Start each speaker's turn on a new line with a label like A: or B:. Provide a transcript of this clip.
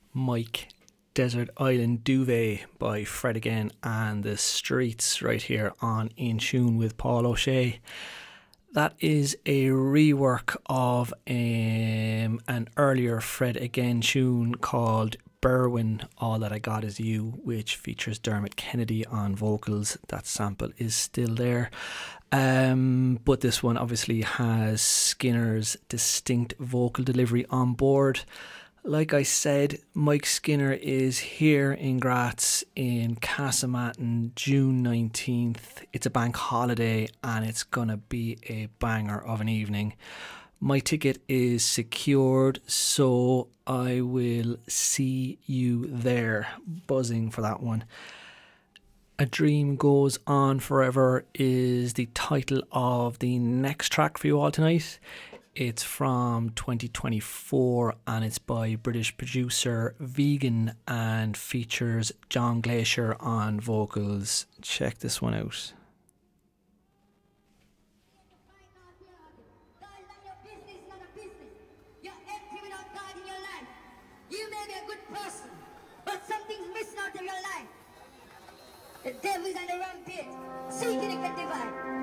A: Mike Desert Island Duvet by Fred Again and the Streets right here on In Tune with Paul O'Shea. That is a rework of an earlier Fred Again tune called Berwyn, All That I Got Is You, which features Dermot Kennedy on vocals. That sample is still there. But this one obviously has Skinner's distinct vocal delivery on board. Like I said, Mike Skinner is here in Graz in Castlematin June 19th. It's a bank holiday and it's gonna be a banger of an evening. My ticket is secured, so I will see you there. Buzzing for that one. A Dream Goes On Forever is the title of the next track for you all tonight. It's from 2024 and it's by British producer Vegan and features John Glacier on vocals. Check this one out.
B: The devil's on the rampage, seeking to get divine.